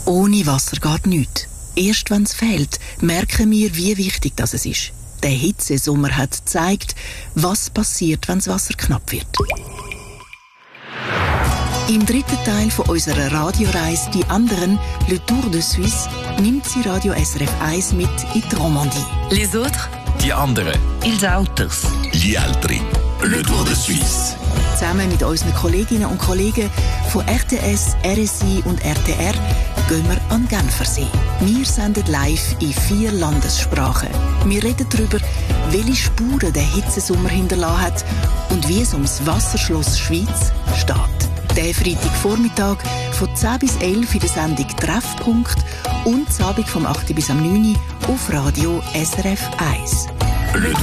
Ohne Wasser geht nichts. Erst wenn es fehlt, merken wir, wie wichtig das ist. Der Hitzesommer hat gezeigt, was passiert, wenn das Wasser knapp wird. Im dritten Teil von unserer Radioreise «Die anderen», «Le Tour de Suisse», nimmt sie Radio SRF 1 mit in die Romandie. Les autres? Die anderen. Ils Autos. Gli altri. Le Tour de Suisse. Zusammen mit unseren Kolleginnen und Kollegen von RTS, RSI und RTR gehen wir an Genfersee. Wir senden live in 4 Landessprachen. Wir reden darüber, welche Spuren der Hitzesommer hinterlassen hat und wie es ums Wasserschloss Schweiz steht. Der Freitagvormittag von 10 bis 11 in der Sendung «Treffpunkt» und das Abend vom 8 bis am 9 auf Radio SRF 1.